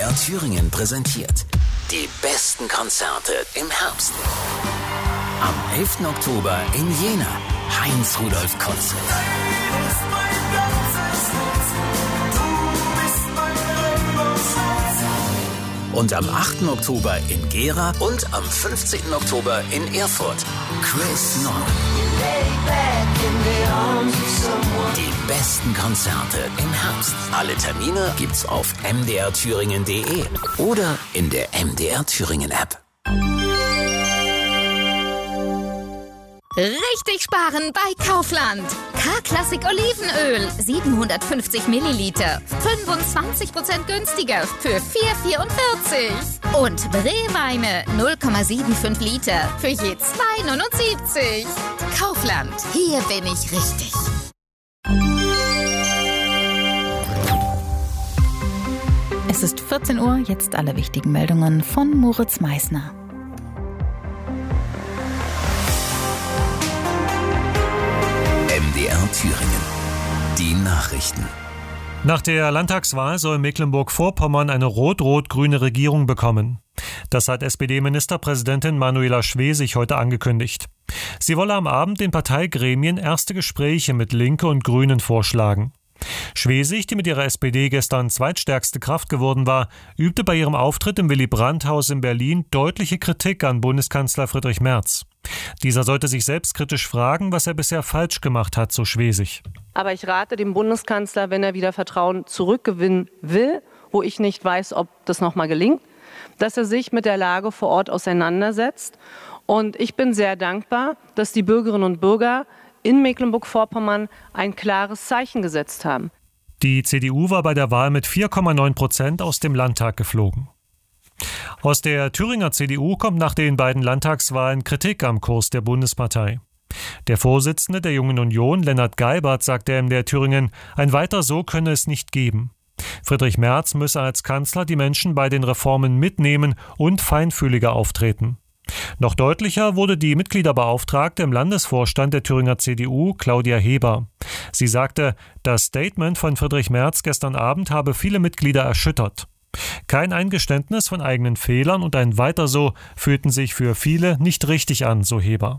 MDR Thüringen präsentiert die besten Konzerte im Herbst. Am 11. Oktober in Jena, Heinz-Rudolf Konzert. Und am 8. Oktober in Gera und am 15. Oktober in Erfurt, Chris Norman. Die besten Konzerte im Herbst. Alle Termine gibt's auf mdrthüringen.de oder in der MDR Thüringen App. Richtig sparen bei Kaufland. K-Klassik Olivenöl, 750 Milliliter, 25% günstiger für 4,44. Und Brewweine, 0,75 Liter für je 2,79. Kaufland, hier bin ich richtig. Es ist 14 Uhr, jetzt alle wichtigen Meldungen von Moritz Meissner. MDR Thüringen. Die Nachrichten. Nach der Landtagswahl soll Mecklenburg-Vorpommern eine rot-rot-grüne Regierung bekommen. Das hat SPD-Ministerpräsidentin Manuela Schwesig heute angekündigt. Sie wolle am Abend den Parteigremien erste Gespräche mit Linke und Grünen vorschlagen. Schwesig, die mit ihrer SPD gestern zweitstärkste Kraft geworden war, übte bei ihrem Auftritt im Willy-Brandt-Haus in Berlin deutliche Kritik an Bundeskanzler Friedrich Merz. Dieser sollte sich selbstkritisch fragen, was er bisher falsch gemacht hat, so Schwesig. Aber ich rate dem Bundeskanzler, wenn er wieder Vertrauen zurückgewinnen will, wo ich nicht weiß, ob das nochmal gelingt, dass er sich mit der Lage vor Ort auseinandersetzt. Und ich bin sehr dankbar, dass die Bürgerinnen und Bürger in Mecklenburg-Vorpommern ein klares Zeichen gesetzt haben. Die CDU war bei der Wahl mit 4,9% aus dem Landtag geflogen. Aus der Thüringer CDU kommt nach den beiden Landtagswahlen Kritik am Kurs der Bundespartei. Der Vorsitzende der Jungen Union, Lennart Geibert, sagte in der Thüringen, ein Weiter so könne es nicht geben. Friedrich Merz müsse als Kanzler die Menschen bei den Reformen mitnehmen und feinfühliger auftreten. Noch deutlicher wurde die Mitgliederbeauftragte im Landesvorstand der Thüringer CDU, Claudia Heber. Sie sagte, das Statement von Friedrich Merz gestern Abend habe viele Mitglieder erschüttert. Kein Eingeständnis von eigenen Fehlern und ein Weiter so fühlten sich für viele nicht richtig an, so Heber.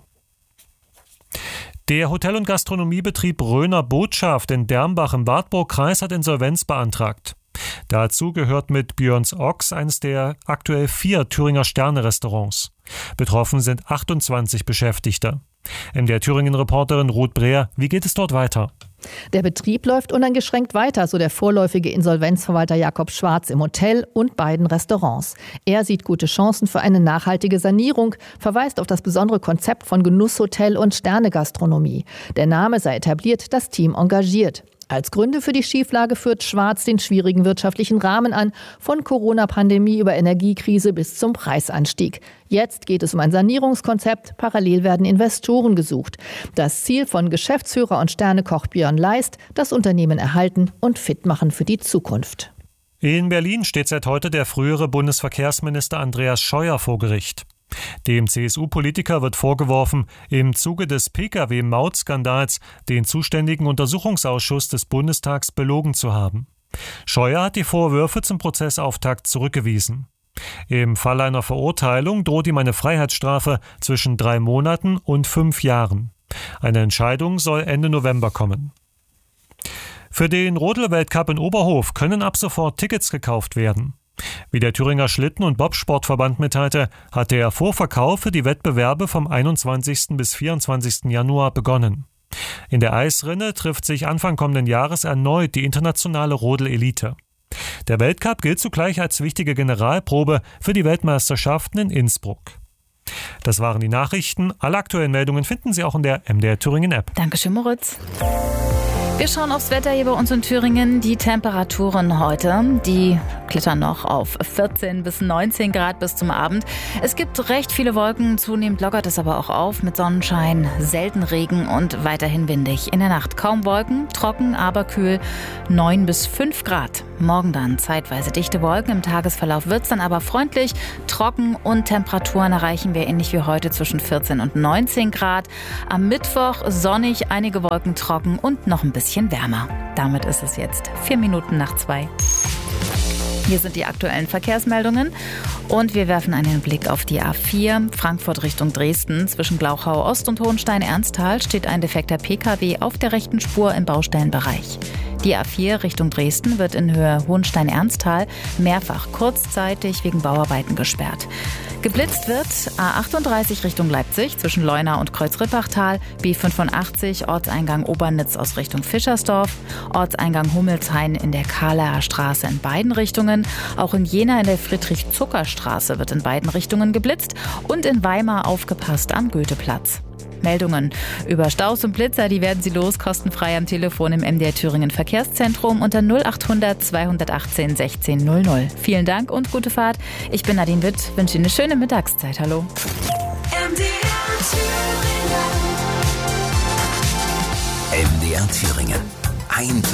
Der Hotel- und Gastronomiebetrieb Röner Botschaft in Dermbach im Wartburg-Kreis hat Insolvenz beantragt. Dazu gehört mit Björns Ochs eines der aktuell 4 Thüringer Sterne-Restaurants. Betroffen sind 28 Beschäftigte. MDR Thüringen-Reporterin Ruth Breer, wie geht es dort weiter? Der Betrieb läuft uneingeschränkt weiter, so der vorläufige Insolvenzverwalter Jakob Schwarz im Hotel und beiden Restaurants. Er sieht gute Chancen für eine nachhaltige Sanierung, verweist auf das besondere Konzept von Genusshotel und Sternegastronomie. Der Name sei etabliert, das Team engagiert. Als Gründe für die Schieflage führt Schwarz den schwierigen wirtschaftlichen Rahmen an, von Corona-Pandemie über Energiekrise bis zum Preisanstieg. Jetzt geht es um ein Sanierungskonzept, parallel werden Investoren gesucht. Das Ziel von Geschäftsführer und Sternekoch Björn Leist, das Unternehmen erhalten und fit machen für die Zukunft. In Berlin steht seit heute der frühere Bundesverkehrsminister Andreas Scheuer vor Gericht. Dem CSU-Politiker wird vorgeworfen, im Zuge des Pkw-Maut-Skandals den zuständigen Untersuchungsausschuss des Bundestags belogen zu haben. Scheuer hat die Vorwürfe zum Prozessauftakt zurückgewiesen. Im Fall einer Verurteilung droht ihm eine Freiheitsstrafe zwischen 3 Monaten und 5 Jahren. Eine Entscheidung soll Ende November kommen. Für den Rodel-Weltcup in Oberhof können ab sofort Tickets gekauft werden. Wie der Thüringer Schlitten- und Bobsportverband mitteilte, hat der Vorverkauf für die Wettbewerbe vom 21. bis 24. Januar begonnen. In der Eisrinne trifft sich Anfang kommenden Jahres erneut die internationale Rodel-Elite. Der Weltcup gilt zugleich als wichtige Generalprobe für die Weltmeisterschaften in Innsbruck. Das waren die Nachrichten. Alle aktuellen Meldungen finden Sie auch in der MDR Thüringen App. Dankeschön, Moritz. Wir schauen aufs Wetter hier bei uns in Thüringen. Die Temperaturen heute, die klettern noch auf 14 bis 19 Grad bis zum Abend. Es gibt recht viele Wolken, zunehmend lockert es aber auch auf mit Sonnenschein, selten Regen und weiterhin windig. In der Nacht kaum Wolken, trocken, aber kühl, 9 bis 5 Grad. Morgen dann zeitweise dichte Wolken, im Tagesverlauf wird es dann aber freundlich, trocken und Temperaturen erreichen wir ähnlich wie heute zwischen 14 und 19 Grad. Am Mittwoch sonnig, einige Wolken trocken und noch ein bisschen wärmer. Damit ist es jetzt 4 Minuten nach 2. Hier sind die aktuellen Verkehrsmeldungen und wir werfen einen Blick auf die A4 Frankfurt Richtung Dresden. Zwischen Glauchau Ost und Hohenstein-Ernsthal steht ein defekter Pkw auf der rechten Spur im Baustellenbereich. Die A4 Richtung Dresden wird in Höhe Hohenstein-Ernsthal mehrfach kurzzeitig wegen Bauarbeiten gesperrt. Geblitzt wird A38 Richtung Leipzig zwischen Leuna und Kreuzrippachtal, B85 Ortseingang Obernitz aus Richtung Fischersdorf, Ortseingang Hummelshain in der Kahler Straße in beiden Richtungen. Auch in Jena in der Friedrich-Zucker-Straße wird in beiden Richtungen geblitzt und in Weimar aufgepasst am Goetheplatz. Meldungen über Staus und Blitzer, die werden Sie los, kostenfrei am Telefon im MDR Thüringen Verkehrszentrum unter 0800 218 1600. Vielen Dank und gute Fahrt. Ich bin Nadine Witt, wünsche Ihnen eine schöne Mittagszeit. Hallo. MDR Thüringen. Einfach